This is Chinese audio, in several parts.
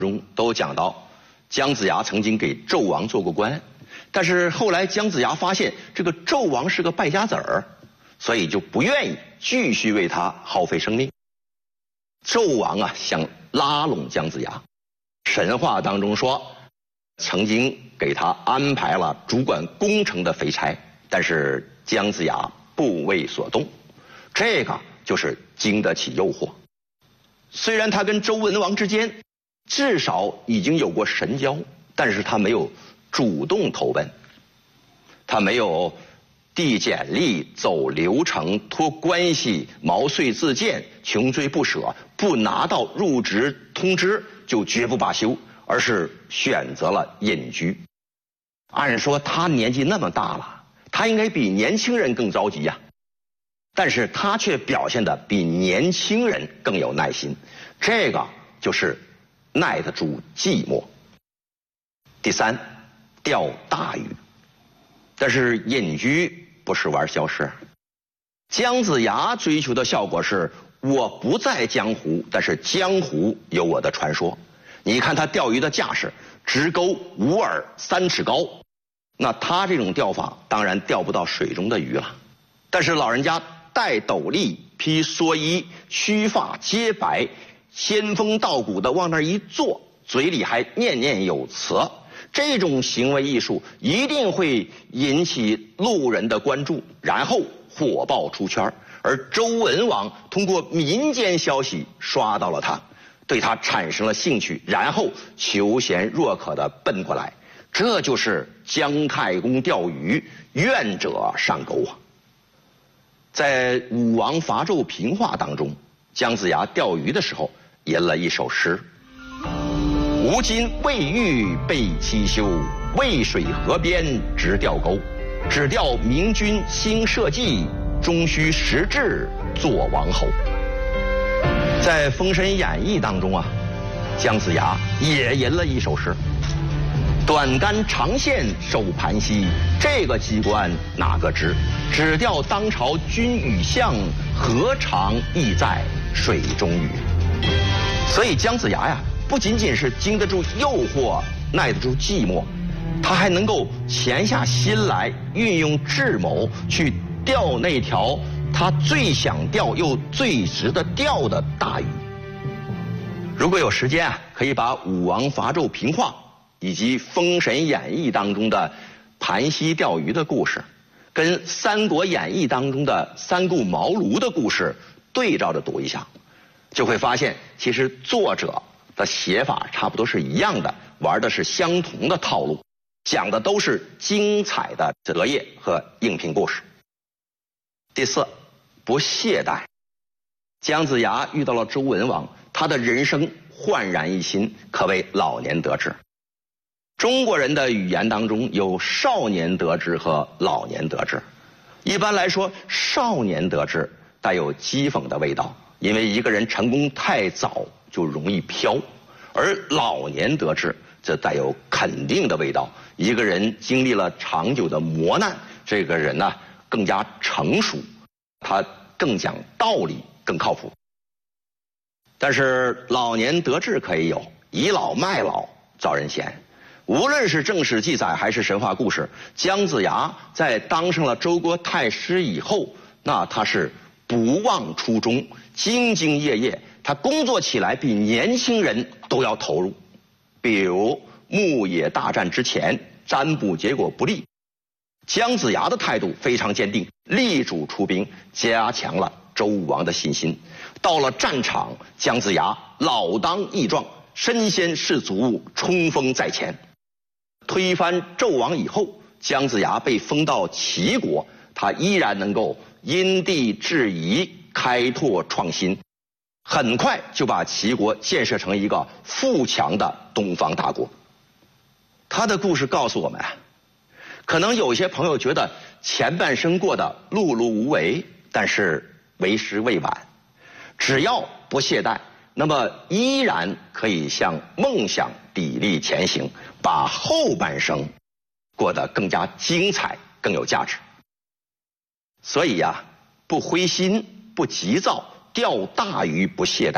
中都讲到，姜子牙曾经给纣王做过官，但是后来姜子牙发现这个纣王是个败家子儿，所以就不愿意继续为他耗费生命。纣王啊想拉拢姜子牙，神话当中说，曾经给他安排了主管工程的肥差，但是姜子牙不为所动，这个就是经得起诱惑。虽然他跟周文王之间至少已经有过神交，但是他没有主动投奔，他没有递简历、走流程、托关系、毛遂自荐、穷追不舍，不拿到入职通知就绝不罢休，而是选择了隐居。按说他年纪那么大了，他应该比年轻人更着急呀，但是他却表现得比年轻人更有耐心，这个就是耐得住寂寞。第三，钓大鱼。但是隐居不是玩消失，姜子牙追求的效果是我不在江湖，但是江湖有我的传说。你看他钓鱼的架势，直钩5耳3尺高，那他这种钓法当然钓不到水中的鱼了。但是老人家戴斗笠、披蓑衣、须发皆白，仙风道骨的往那儿一坐，嘴里还念念有词，这种行为艺术一定会引起路人的关注，然后火爆出圈。而周文王通过民间消息刷到了他，对他产生了兴趣，然后求贤若渴地奔过来。这就是姜太公钓鱼，愿者上钩啊！在武王伐纣平话当中，姜子牙钓鱼的时候吟了一首诗：吾今未遇备七休，渭水河边直钓钩。只钓明君兴社稷，终须实志做王侯。在《封神演义》当中啊，姜子牙也吟了一首诗：短杆长线守盘溪，这个机关哪个知？只钓当朝君与相，何尝意在水中鱼？所以姜子牙呀，不仅仅是经得住诱惑，耐得住寂寞，他还能够潜下心来，运用智谋去钓那条他最想钓又最值得钓的大鱼。如果有时间啊，可以把武王伐纣平话以及《封神演义》当中的盘溪钓鱼的故事，跟《三国演义》当中的三顾茅庐的故事对照着读一下，就会发现其实作者的写法差不多是一样的，玩的是相同的套路，讲的都是精彩的折页和应聘故事。第四，不懈怠。姜子牙遇到了周文王，他的人生焕然一新，可谓老年得志。中国人的语言当中有少年得志和老年得志。一般来说，少年得志带有讥讽的味道，因为一个人成功太早就容易飘；而老年得志则带有肯定的味道，一个人经历了长久的磨难，这个人呢更加成熟，他更讲道理，更靠谱。但是老年得志可以有，倚老卖老遭人嫌。无论是正史记载还是神话故事，姜子牙在当上了周国太师以后，那他是不忘初衷，兢兢业业，他工作起来比年轻人都要投入。比如牧野大战之前，占卜结果不利，姜子牙的态度非常坚定，力主出兵，加强了周武王的信心。到了战场，姜子牙老当益壮，身先士卒，冲锋在前。推翻纣王以后，姜子牙被封到齐国，他依然能够因地制宜，开拓创新，很快就把齐国建设成一个富强的东方大国。他的故事告诉我们，可能有些朋友觉得前半生过得碌碌无为，但是为时未晚，只要不懈怠，那么依然可以向梦想砥砺前行，把后半生过得更加精彩，更有价值。所以呀，不灰心，不急躁，钓大鱼不懈怠，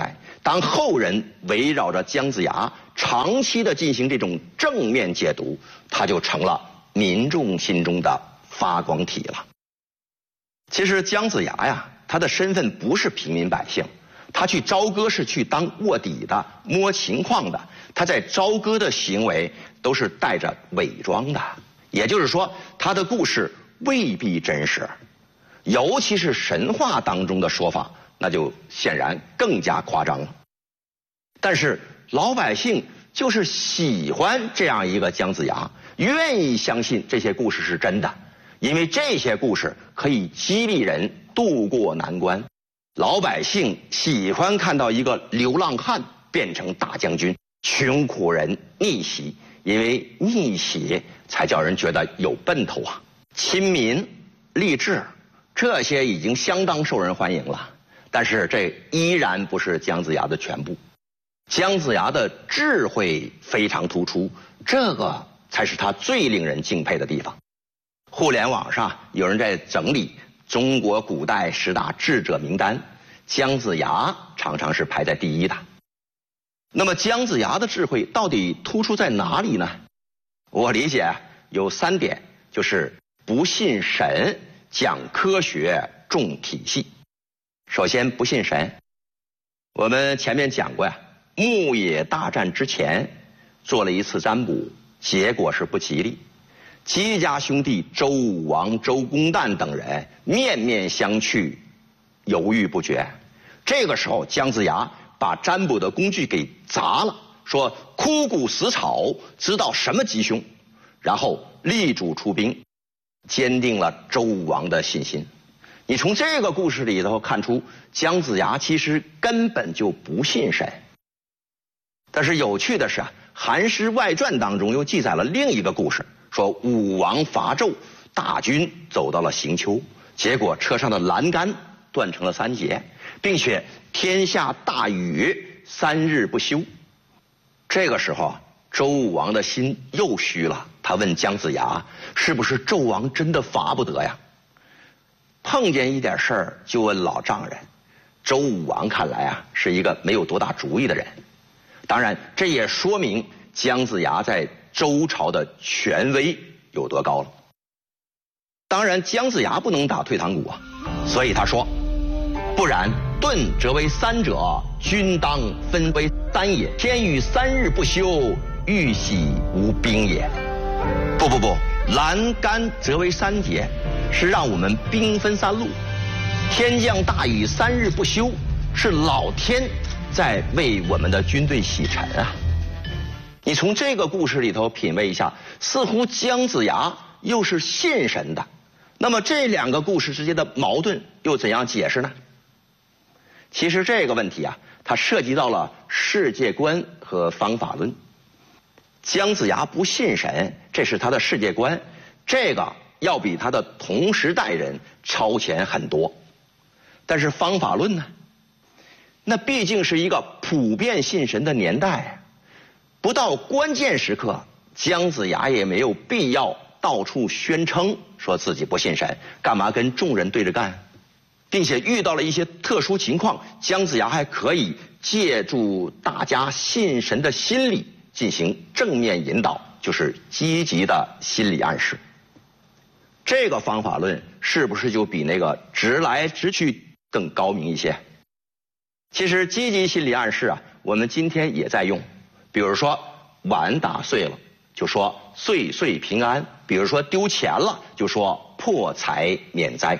当后人围绕着姜子牙长期的进行这种正面解读，他就成了民众心中的发光体了。其实姜子牙呀，他的身份不是平民百姓，他去朝歌是去当卧底的、摸情况的，他在朝歌的行为都是带着伪装的，也就是说，他的故事未必真实，尤其是神话当中的说法，那就显然更加夸张了。但是老百姓就是喜欢这样一个姜子牙，愿意相信这些故事是真的，因为这些故事可以激励人渡过难关。老百姓喜欢看到一个流浪汉变成大将军，穷苦人逆袭，因为逆袭才叫人觉得有奔头啊。亲民、励志，这些已经相当受人欢迎了，但是这依然不是姜子牙的全部。姜子牙的智慧非常突出，这个才是他最令人敬佩的地方。互联网上有人在整理中国古代10大智者名单，姜子牙常常是排在第一的。那么姜子牙的智慧到底突出在哪里呢？我理解有3点，就是不信神，讲科学，重体系。首先不信神，我们前面讲过呀，牧野大战之前做了一次占卜，结果是不吉利。姬家兄弟周武王、周公旦等人面面相觑，犹豫不决。这个时候姜子牙把占卜的工具给砸了，说枯骨死草，知道什么吉凶，然后力主出兵，坚定了周武王的信心。你从这个故事里头看出，姜子牙其实根本就不信神。但是有趣的是啊，《韩诗外传》当中又记载了另一个故事，说武王伐纣，大军走到了行丘，结果车上的栏杆断成了3节，并且天下大雨3日不休。这个时候周武王的心又虚了，他问姜子牙，是不是纣王真的伐不得呀？碰见一点事儿就问老丈人。周武王看来啊，是一个没有多大主意的人。当然这也说明姜子牙在周朝的权威有多高了。当然姜子牙不能打退堂鼓啊，所以他说，不然遁则为3者，君当分为3也。天雨3日不休，欲喜无兵也。不，栏杆则为3节，是让我们兵分3路。天降大雨3日不休，是老天在为我们的军队洗尘啊。你从这个故事里头品味一下，似乎姜子牙又是信神的。那么这2个故事之间的矛盾又怎样解释呢？其实这个问题啊，它涉及到了世界观和方法论。姜子牙不信神，这是他的世界观，这个要比他的同时代人超前很多。但是方法论呢？那毕竟是一个普遍信神的年代，不到关键时刻，姜子牙也没有必要到处宣称说自己不信神，干嘛跟众人对着干？并且遇到了一些特殊情况，姜子牙还可以借助大家信神的心理进行正面引导，就是积极的心理暗示。这个方法论是不是就比那个直来直去更高明一些？其实积极心理暗示啊，我们今天也在用。比如说碗打碎了就说岁岁平安，比如说丢钱了就说破财免灾。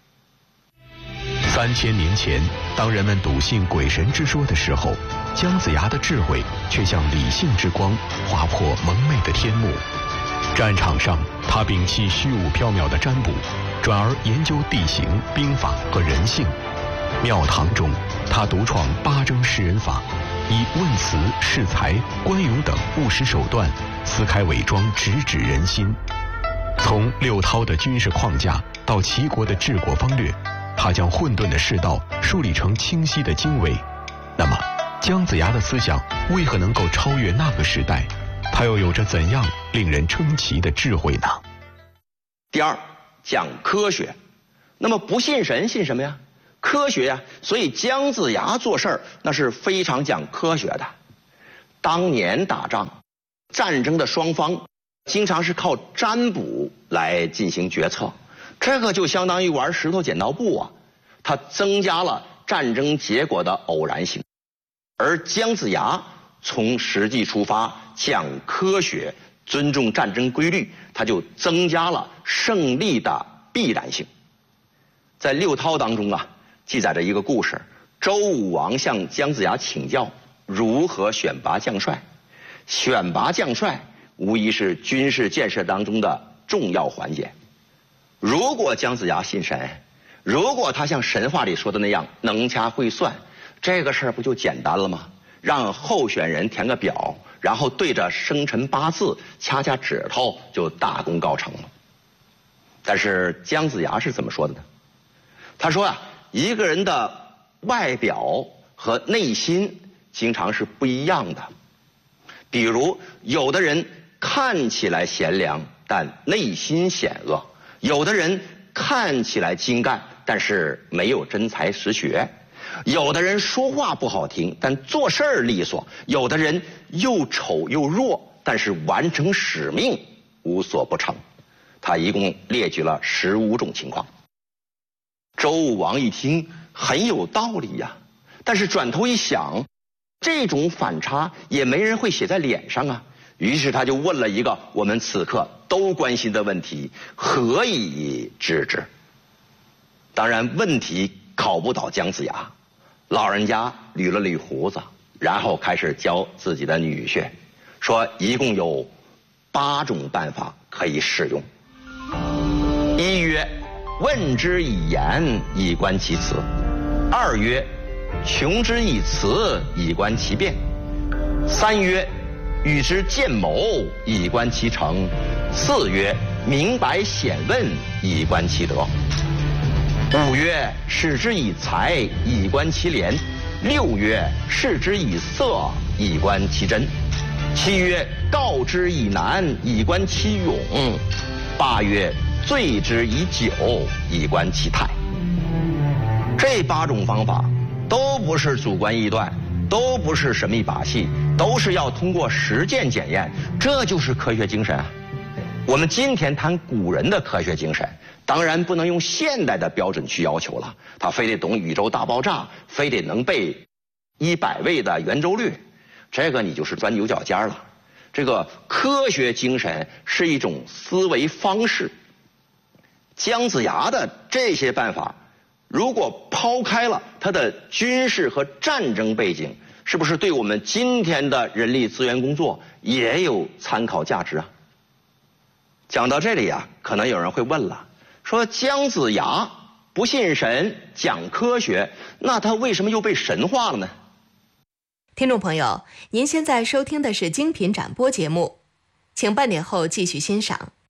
3000年前，当人们笃信鬼神之说的时候，姜子牙的智慧却像理性之光，划破蒙昧的天幕。战场上，他摒弃虚无缥缈的占卜，转而研究地形、兵法和人性。庙堂中，他独创8征识人法，以问辞、识才、观勇等务实手段，撕开伪装，直指人心。从六韬的军事框架到齐国的治国方略，他将混沌的世道梳理成清晰的经纬。那么，姜子牙的思想为何能够超越那个时代？他又有着怎样令人称奇的智慧呢？ 第二，讲科学。那么不信神，信什么呀？ 科学呀，所以姜子牙做事儿那是非常讲科学的。当年打仗，战争的双方经常是靠占卜来进行决策，这个就相当于玩石头剪刀布啊，它增加了战争结果的偶然性。而姜子牙从实际出发，讲科学，尊重战争规律，它就增加了胜利的必然性。在六韬当中啊，记载着一个故事，周武王向姜子牙请教如何选拔将帅。选拔将帅无疑是军事建设当中的重要环节。如果姜子牙信神，如果他像神话里说的那样能掐会算，这个事儿不就简单了吗？让候选人填个表，然后对着生辰八字掐掐指头，就大功告成了。但是姜子牙是怎么说的呢？他说啊，一个人的外表和内心经常是不一样的。比如有的人看起来贤良，但内心险恶；有的人看起来精干，但是没有真才实学；有的人说话不好听，但做事儿利索；有的人又丑又弱，但是完成使命无所不成。他一共列举了15种情况。周武王一听很有道理呀，但是转头一想，这种反差也没人会写在脸上啊，于是他就问了一个我们此刻都关心的问题：何以知之？当然问题考不倒姜子牙，老人家捋了捋胡子，然后开始教自己的女婿，说一共有8种办法可以使用。一曰，问之以言，以观其辞；二曰，穷之以辞，以观其变；三曰，与之见谋，以观其成；四曰，明白显问，以观其德；五曰，使之以才，以观其廉；六曰，示之以色，以观其真；七曰，告之以难，以观其勇；八曰，醉之以酒，以观其态。这8种方法都不是主观臆断，都不是神秘把戏，都是要通过实践检验，这就是科学精神啊。我们今天谈古人的科学精神，当然不能用现代的标准去要求了，他非得懂宇宙大爆炸，非得能背100位的圆周率，这个你就是钻牛角尖了。这个科学精神是一种思维方式。姜子牙的这些办法，如果抛开了他的军事和战争背景，是不是对我们今天的人力资源工作也有参考价值啊？讲到这里啊，可能有人会问了，说姜子牙不信神，讲科学，那他为什么又被神化了呢？ 听众朋友，您现在收听的是精品展播节目，请半点后继续欣赏。